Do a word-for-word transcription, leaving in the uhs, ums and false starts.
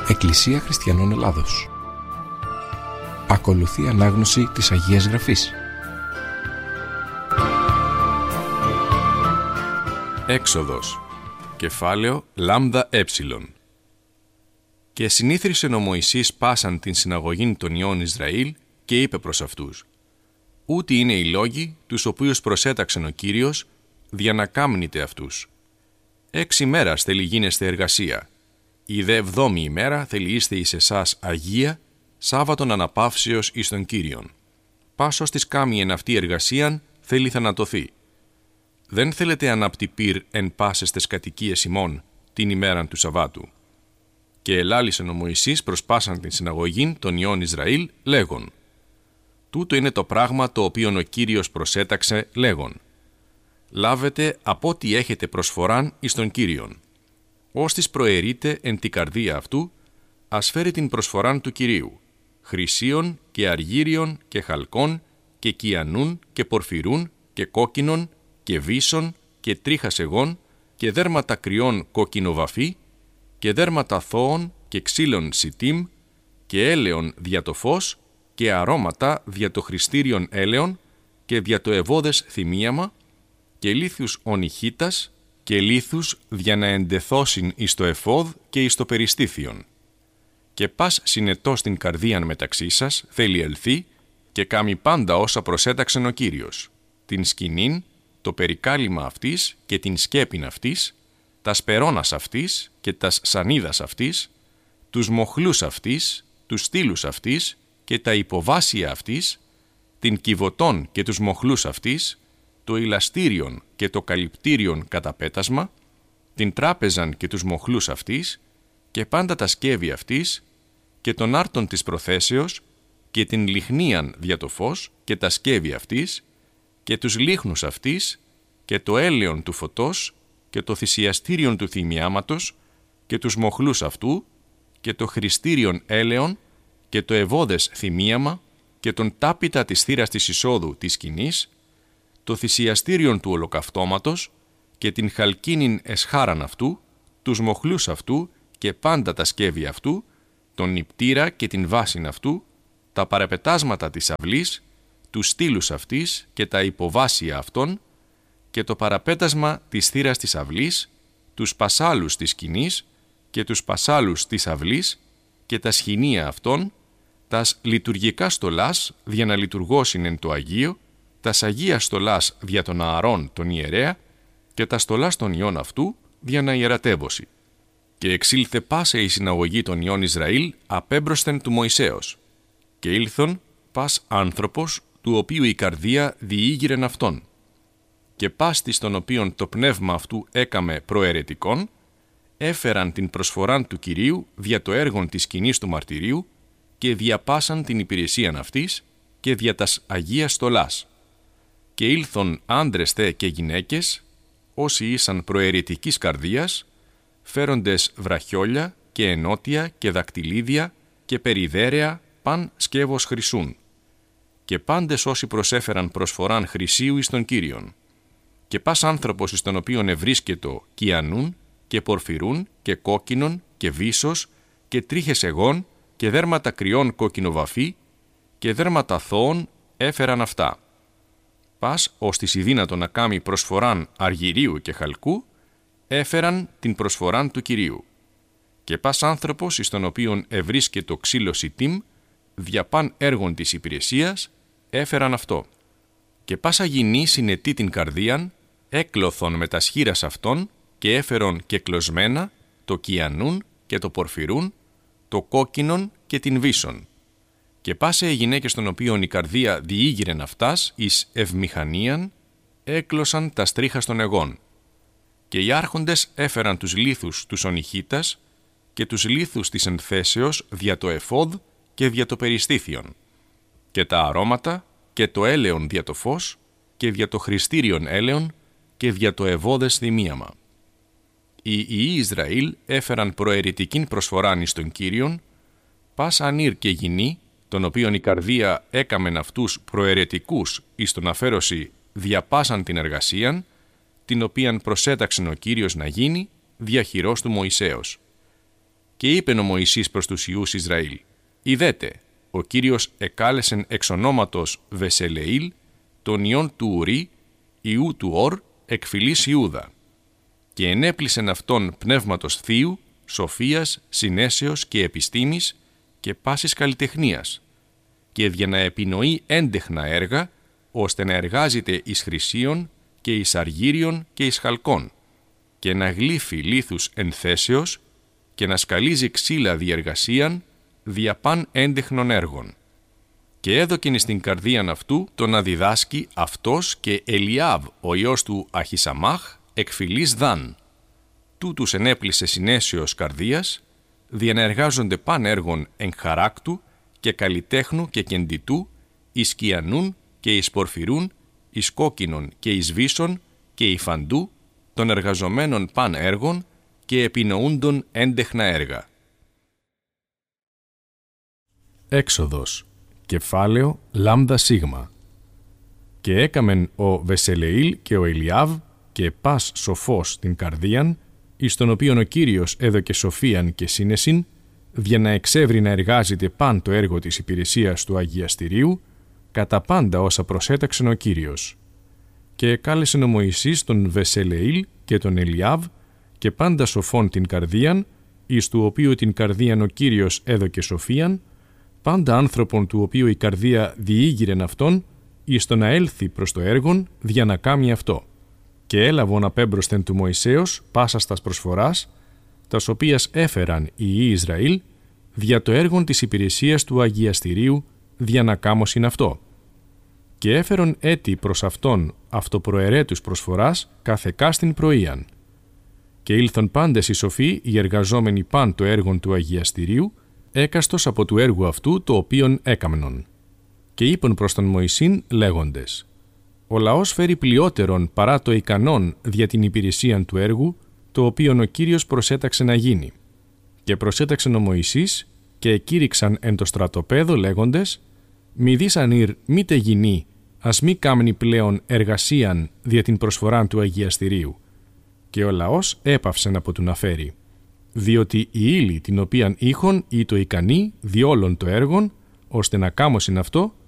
Εκκλησία Χριστιανών Ελλάδος. Ακολουθεί ανάγνωση της Αγίας Γραφής. Έξοδος. Κεφάλαιο λάμδα έψιλον. Και συνήθρισεν ο Μωυσής πάσαν την συναγωγήν των υιών Ισραήλ και είπε προς αυτούς: «Ούτι είναι οι λόγοι τους οποίους προσέταξεν ο Κύριος, δια να κάμνητε αυτούς. Έξι μέρας θέλει γίνεστε εργασία. Η δε εβδόμη ημέρα θέλει είστε εις εσάς αγία, Σάββατον αναπαύσεως εις τον Κύριον. Πάσος της κάμει εν αυτή εργασίαν θέλει θανατωθεί. Δεν θέλετε αναπτυπήρ εν πάσες τες κατοικίες ημών την ημέραν του Σαββάτου». Και ελάλησεν ο Μωυσής προς πάσαν την συναγωγήν των υιών Ισραήλ, λέγον: «Τούτο είναι το πράγμα το οποίον ο Κύριος προσέταξε, λέγον: λάβετε από ό,τι έχετε προσφοράν εις τον Κύριον. Ώστις προαιρείτε εν την καρδία αυτού, ας φέρει την προσφοράν του Κυρίου, χρυσίων και αργύριων και χαλκών και κιανούν και πορφυρούν και κόκκινων και βύσσων και τρίχας εγών και δέρματα κρυών κοκκινοβαφή και δέρματα θώων και ξύλων σιτίμ και έλεον δια το φως και αρώματα δια το χρηστήριον έλεον και δια το ευώδες θυμίαμα και λίθους ονυχίτας και λίθους δια να εντεθώσιν εις το εφόδ και εις το περιστήθιον. Και πας συνετός την καρδίαν μεταξύ σας θέλει ελθεί και κάμει πάντα όσα προσέταξεν ο Κύριος, την σκηνήν, το περικάλυμα αυτής και την σκέπην αυτής, τα σπερώνας αυτής και τας σανίδας αυτής, τους μοχλούς αυτής, τους στήλους αυτής και τα υποβάσια αυτής, την κυβωτών και τους μοχλούς αυτής, το ηλαστήριον και το καλυπτήριον κατά πέτασμα, την τράπεζαν και τους μοχλούς αυτής και πάντα τα σκεύη αυτής και τον άρτον της προθέσεως και την λιχνίαν δια το φως και τα σκεύη αυτής και τους λίχνους αυτής και το έλεον του φωτός και το θυσιαστήριον του θυμιάματος και τους μοχλούς αυτού και το χρηστήριον έλεον και το ευώδες θυμίαμα και τον τάπητα της θύρας της εισόδου της σκηνής, το θυσιαστήριον του ολοκαυτώματος και την χαλκίνην εσχάραν αυτού, τους μοχλούς αυτού και πάντα τα σκεύη αυτού, τον νηπτήρα και την βάσιν αυτού, τα παραπετάσματα της αυλής, τους στήλους αυτής και τα υποβάσια αυτών και το παραπέτασμα της θύρας της αυλής, τους πασάλους της σκηνής και τους πασάλους της αυλής και τα σχοινία αυτών, τας λειτουργικά στολάς δια να λειτουργώσιν εν το Αγίο, τας Αγίας στολάς δια των Ααρών τον ιερέα και τα στολάς των υιών αυτού δια να ιερατεύωση. Και εξήλθε πάσε η συναγωγή των υιών Ισραήλ απέμπροσθεν του Μωυσέως. Και ήλθον πας άνθρωπος του οποίου η καρδία διήγηρεν αυτόν. Και πάστης των οποίων το πνεύμα αυτού έκαμε προαιρετικόν, έφεραν την προσφοράν του Κυρίου δια το έργον της σκηνής του μαρτυρίου και διαπάσαν την υπηρεσίαν αυτής και δια τας Αγίας στολάς. Και ήλθον άντρες θε και γυναίκες, όσοι ήσαν προαιρετικής καρδίας, φέροντες βραχιόλια και ενότια και δακτυλίδια και περιδέρεα παν σκεύος χρυσούν. Και πάντες όσοι προσέφεραν προσφοράν χρυσίου εις τον Κύριον. Και πας άνθρωπος εις τον οποίον ευρίσκετο κιανούν και πορφυρούν και κόκκινον και βύσσος και τρίχες εγών και δέρματα κρυών κοκκινοβαφή και δέρματα θώων έφεραν αυτά. Πας ώστις η δύνατο να κάμει προσφοράν αργυρίου και χαλκού, έφεραν την προσφοράν του Κυρίου. Και πας άνθρωπος εις τον οποίον ευρίσκετο ξύλο σιτίμ, διαπάν έργων της υπηρεσίας, έφεραν αυτό. Και πάσα γυνή συνετή την καρδίαν, έκλωθον με τα σχήρας αυτών και έφερον και κλωσμένα το κιανούν και το πορφυρούν, το κόκκινον και την βύσσον. Και πάσε οι γυναίκες των οποίων η καρδία διήγηρεν αυτάς εις ευμηχανίαν, έκλωσαν τα στρίχας των εγών. Και οι άρχοντες έφεραν τους λίθους τους ονυχίτας και τους λίθους της ενθέσεως δια το εφόδ και δια το περιστήθιον. Και τα αρώματα και το έλεον δια το φως και δια το χρηστήριον έλεον και δια το ευώδες θυμίαμα. Οι υιοί Ισραήλ έφεραν προαιρετικήν προσφοράν εις τον Κύριον, πας ανήρ και γυνή, τον οποίον η καρδία έκαμεν αυτούς προαιρετικούς εις τον αφαίρωση διαπάσαν την εργασίαν, την οποίαν προσέταξεν ο Κύριος να γίνει δια χειρός του Μωυσέως. Και είπεν ο Μωυσής προς τους ιούς Ισραήλ: «Ιδέτε, ο Κύριος εκάλεσεν εξ ονόματος Βεσελεήλ, τον ιόν του Ουρί, ιού του Ορ, εκ φυλής Ιούδα. Και ενέπλησεν αυτόν πνεύματος θείου, σοφίας, συνέσεως και επιστήμης και πάσης καλλιτεχνίας, και για να επινοεί έντεχνα έργα, ώστε να εργάζεται εις χρυσίων και εις αργύριων και εις χαλκών, και να γλύφει λίθους εν θέσεως, και να σκαλίζει ξύλα διεργασίαν, δια παν έντεχνων έργων. Και έδωκεν εις την καρδίαν αυτού το να διδάσκει αυτός και Ελιάβ ο ιός του Αχισαμάχ εκ φυλής Δάν. Τούτους ενέπλησε συνέσεως καρδίας, δια να εργάζονται παν έργων εν χαράκτου και καλλιτέχνου και κεντητού, εις κιανούν και εις πορφυρούν, εις κόκκινων και εις βίσων και υφαντού, των εργαζομένων παν έργων και επινοούντων έντεχνα έργα». Έξοδος, κεφάλαιο λάμδα σίγμα. Και έκαμεν ο Βεσελεήλ και ο Ελιάβ και πας σοφός την καρδίαν, εις τον οποίον ο Κύριος έδωκε σοφίαν και σύνεσιν, για να εξεύρει να εργάζεται παν το έργο της υπηρεσίας του αγιαστηρίου, κατά πάντα όσα προσέταξεν ο Κύριος. Και κάλεσεν ο Μωυσής τον Βεσελεήλ και τον Ελιάβ και πάντα σοφών την καρδίαν, εις του οποίου την καρδίαν ο Κύριος έδωκε σοφίαν, πάντα άνθρωπον του οποίου η καρδία διήγηρεν αυτόν, εις το να έλθει προς το έργον, δια να κάμει αυτό. Και έλαβον απέμπροσθεν του Μωυσέως πάσας τας προσφοράς, τας οποίας έφεραν οι ιοί Ισραήλ, δια το έργον της υπηρεσίας του αγιαστηρίου, δια να κάμωσιν αυτό. Και έφερον έτη προς αυτόν αυτοπροαιρέτους προσφοράς κάθε κάστην πρωίαν. Και ήλθον πάντες οι σοφοί, οι εργαζόμενοι παν το έργον του αγιαστηρίου, έκαστος από του έργου αυτού το οποίον έκαμνον. Και είπαν προς τον Μωυσήν λέγοντες: «Ο λαός φέρει πλειότερον παρά το ικανόν δια την υπηρεσίαν του έργου, το οποίον ο Κύριος προσέταξε να γίνει». Και προσέταξεν ο Μωυσής και εκήρυξαν εν το στρατοπέδο λέγοντες: «Μη δεις ανήρ μήτε γινεί, ας μη κάμνει πλέον εργασίαν δια την προσφοράν του αγιαστηρίου». Και ο λαός έπαυσεν από του να φέρει, διότι η ύλη την οποίαν είχον ή το ικανή διόλων το έργον, ώστε να κάμωσιν αυτό,